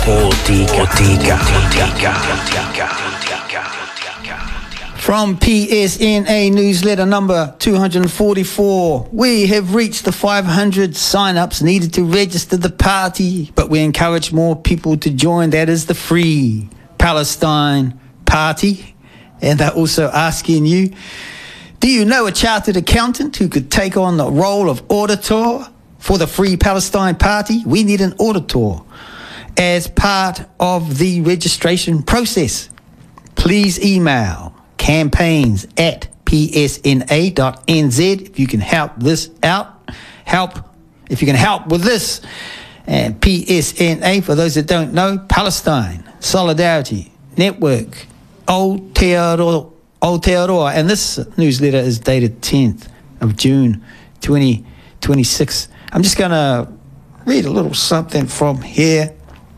From PSNA newsletter number 244, we have reached the 500 sign-ups needed to register the party, but we encourage more people to join. That is the Free Palestine Party. And they're also asking you, do you know a chartered accountant who could take on the role of auditor for the Free Palestine Party? We need an auditor as part of the registration process. Please email campaigns@psna.nz if you can help this out. If you can help with this. And PSNA, for those that don't know, Palestine Solidarity Network, Aotearoa. And this newsletter is dated 10th of June 2026. I'm just going to read a little something from here.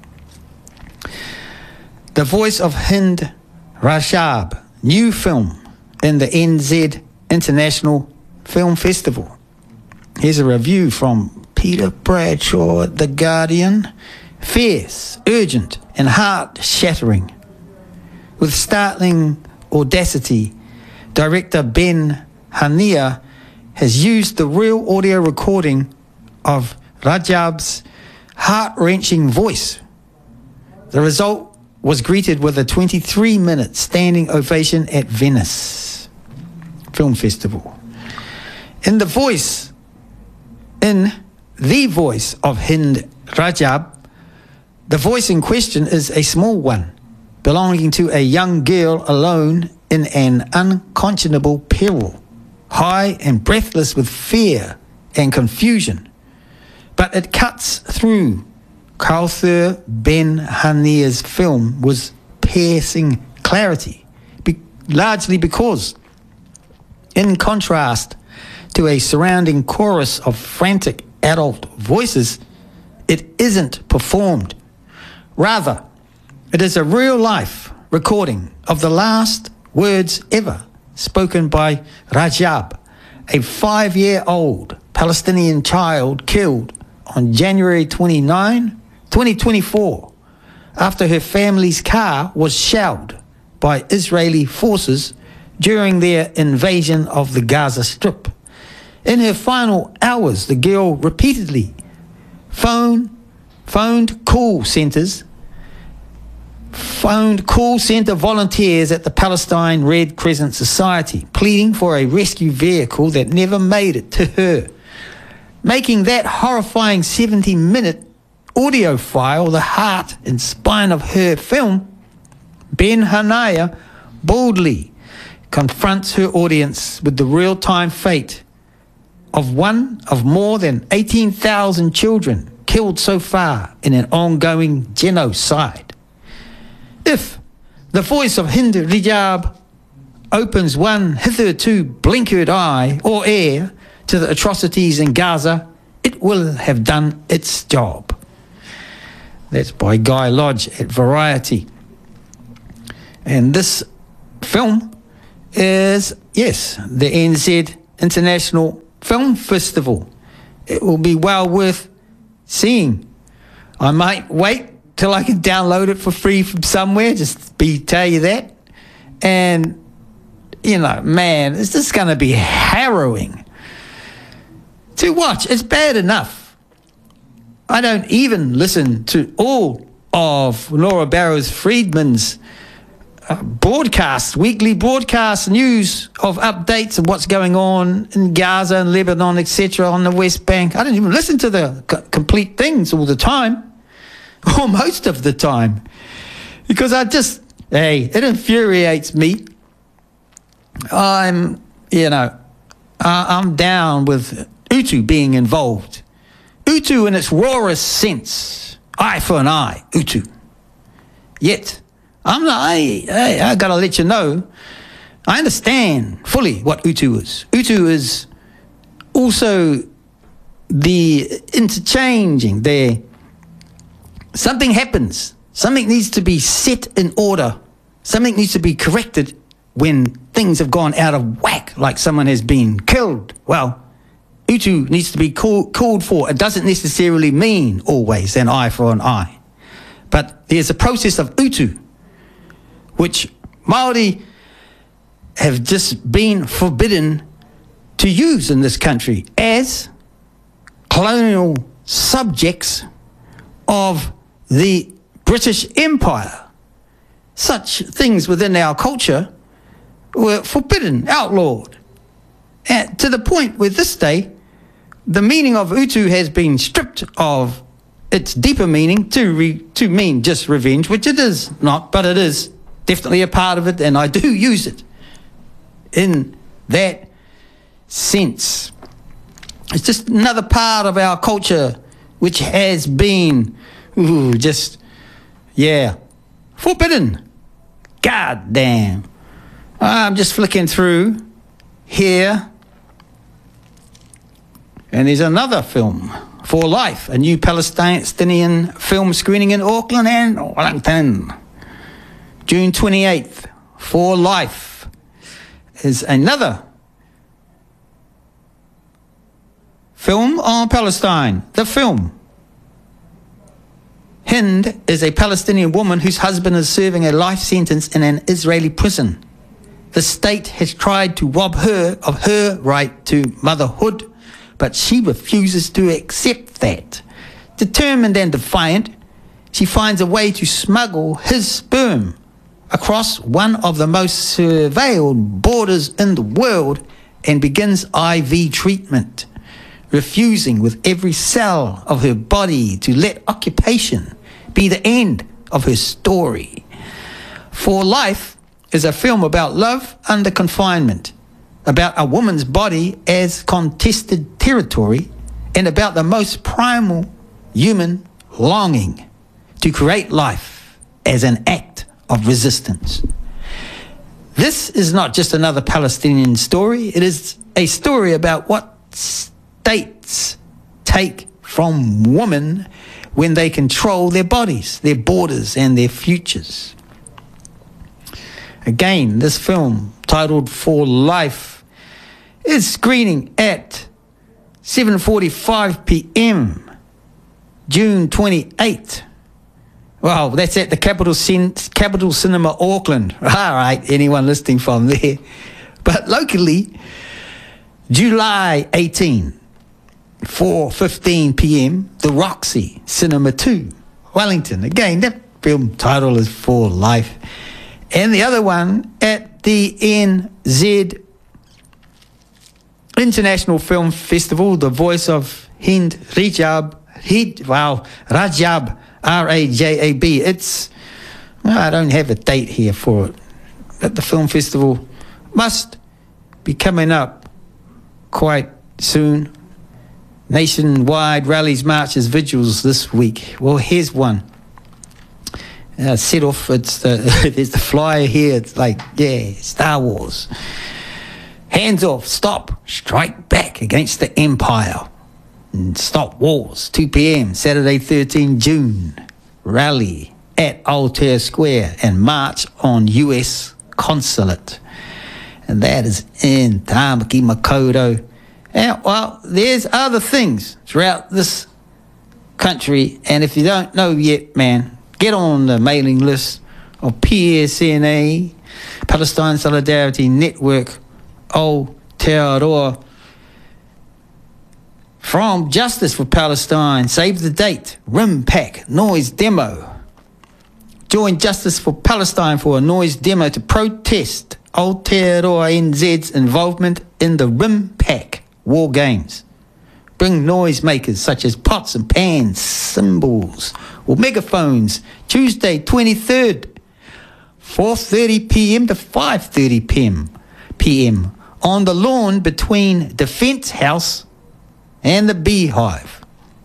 The Voice of Hind Rajab, new film in the NZ International Film Festival. Here's a review from Peter Bradshaw at The Guardian. Fierce, urgent, and heart-shattering. With startling audacity, director Ben Hania has used the real audio recording of Rajab's heart-wrenching voice. The result was greeted with a 23-minute standing ovation at Venice Film Festival. In the voice of Hind Rajab, the voice in question is a small one, belonging to a young girl alone in an unconscionable peril, high and breathless with fear and confusion. But it cuts through. Kauthar Ben Hania's film was piercing clarity, largely because, in contrast to a surrounding chorus of frantic adult voices, it isn't performed. Rather, it is a real-life recording of the last words ever spoken by Rajab, a 5-year-old Palestinian child killed on January 29, 2024, after her family's car was shelled by Israeli forces during their invasion of the Gaza Strip. In her final hours, the girl repeatedly phoned call center volunteers at the Palestine Red Crescent Society, pleading for a rescue vehicle that never made it to her, making that horrifying 70-minute audio file the heart and spine of her film. Ben Hania boldly confronts her audience with the real-time fate of one of more than 18,000 children killed so far in an ongoing genocide. If the voice of Hind Rajab opens one hitherto blinkered eye or ear to the atrocities in Gaza, it will have done its job. That's by Guy Lodge at Variety. And this film is, yes, the NZ International Film Festival. It will be well worth seeing. I might wait till I can download it for free from somewhere, tell you that. And, man, it's just going to be harrowing to watch. It's bad enough. I don't even listen to all of Laura Barrows Friedman's weekly broadcast news of updates of what's going on in Gaza and Lebanon, etc., on the West Bank. I don't even listen to the complete things all the time, or most of the time, because it infuriates me. I'm down with Utu being involved. Utu in its rawest sense, eye for an eye, Utu. Yet, I gotta let you know, I understand fully what Utu is. Utu is also the interchanging there. Something happens. Something needs to be set in order. Something needs to be corrected when things have gone out of whack, like someone has been killed. Well, Utu needs to be called for. It doesn't necessarily mean always an eye for an eye. But there's a process of utu, which Māori have just been forbidden to use in this country as colonial subjects of the British Empire. Such things within our culture were forbidden, outlawed, and to the point where this day the meaning of utu has been stripped of its deeper meaning to mean just revenge, which it is not, but it is definitely a part of it, and I do use it in that sense. It's just another part of our culture which has been forbidden. God damn. I'm just flicking through here, and there's another film, For Life, a new Palestinian film screening in Auckland and Wellington. June 28th, For Life is another film on Palestine. The film. Hind is a Palestinian woman whose husband is serving a life sentence in an Israeli prison. The state has tried to rob her of her right to motherhood, but she refuses to accept that. Determined and defiant, she finds a way to smuggle his sperm across one of the most surveilled borders in the world and begins IV treatment, refusing with every cell of her body to let occupation be the end of her story. For Life is a film about love under confinement, about a woman's body as contested territory, and about the most primal human longing to create life as an act of resistance. This is not just another Palestinian story. It is a story about what states take from women when they control their bodies, their borders, and their futures. Again, this film, titled For Life, is screening at 7:45 p.m, June 28th. Wow, that's at the Capital Cinema, Auckland. All right, anyone listening from there. But locally, July 18, 4:15 p.m, the Roxy Cinema 2, Wellington. Again, that film title is For Life. And the other one at the NZ International Film Festival, the voice of Hind Rajab, R-A-J-A-B. It's, I don't have a date here for it, but the film festival must be coming up quite soon. Nationwide rallies, marches, vigils this week. Well, here's one. Set off, there's the flyer here. It's like, Star Wars. Hands off, stop, strike back against the empire. And stop wars, 2 p.m, Saturday 13 June. Rally at Altair Square and march on US Consulate. And that is in Tāmaki Makaurau. And, well, there's other things throughout this country. And if you don't know yet, man, get on the mailing list of PSNA, Palestine Solidarity Network, Aotearoa. From Justice for Palestine, save the date, RIMPAC, noise demo. Join Justice for Palestine for a noise demo to protest Aotearoa NZ's involvement in the RIMPAC war games. Bring noisemakers such as pots and pans, cymbals, or megaphones. Tuesday, 23rd, 4:30 p.m. to 5:30 p.m. on the lawn between Defence House and the Beehive.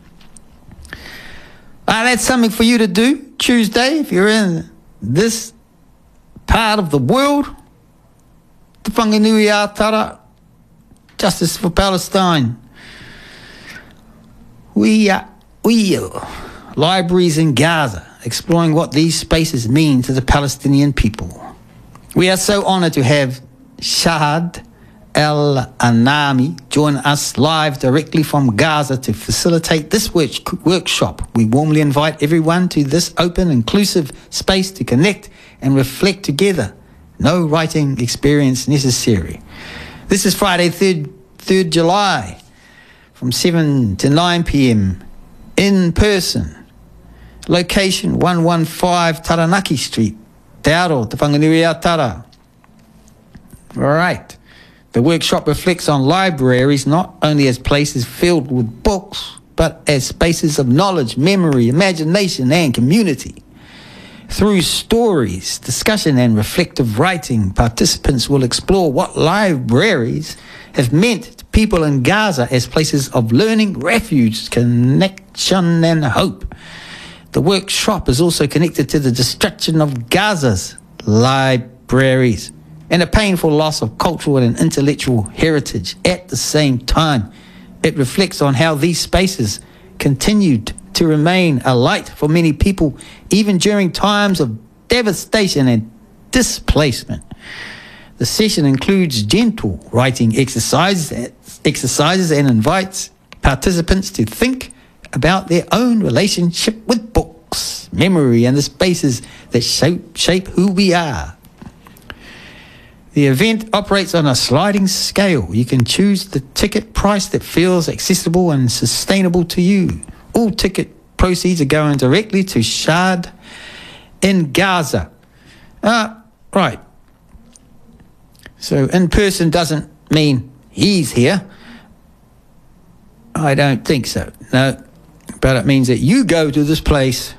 That's something for you to do Tuesday if you're in this part of the world. Te Whanganui Atara, Justice for Palestine. We are libraries in Gaza, exploring what these spaces mean to the Palestinian people. We are so honoured to have Shahad El Anami join us live directly from Gaza to facilitate this workshop. We warmly invite everyone to this open, inclusive space to connect and reflect together. No writing experience necessary. This is Friday, 3rd July, from 7 to 9 p.m. in person. Location 115 Taranaki Street, Te Aro, Te Whanganui Tara. All right. The workshop reflects on libraries not only as places filled with books, but as spaces of knowledge, memory, imagination, and community. Through stories, discussion, and reflective writing, participants will explore what libraries have meant to people in Gaza as places of learning, refuge, connection, and hope. The workshop is also connected to the destruction of Gaza's libraries and a painful loss of cultural and intellectual heritage. At the same time, it reflects on how these spaces continued to remain a light for many people, even during times of devastation and displacement. The session includes gentle writing exercises and invites participants to think about their own relationship with books, memory, and the spaces that shape who we are. The event operates on a sliding scale. You can choose the ticket price that feels accessible and sustainable to you. All ticket proceeds are going directly to Shad in Gaza. Right. So in person doesn't mean he's here. I don't think so. No. But it means that you go to this place.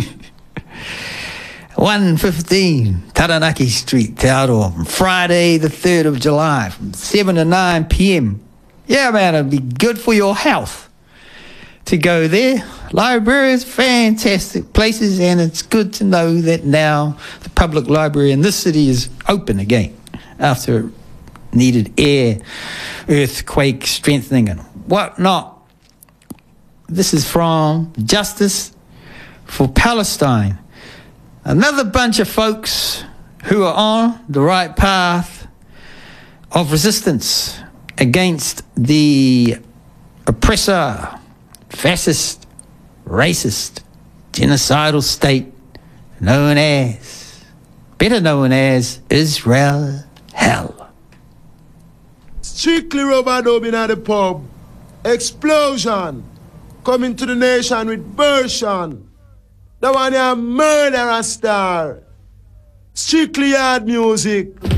115 Taranaki Street, Te Aro, Friday the 3rd of July from 7 to 9 p.m. Yeah, man, it'd be good for your health to go there. Libraries, fantastic places, and it's good to know that now the public library in this city is open again after it needed earthquake strengthening and whatnot. This is from Justice for Palestine. Another bunch of folks who are on the right path of resistance against the oppressor, fascist, racist, genocidal state better known as Israel Hell. Strictly rubber dubbing at the pub. Explosion. Coming to the nation with version. The one you murder a star. Strictly hard music.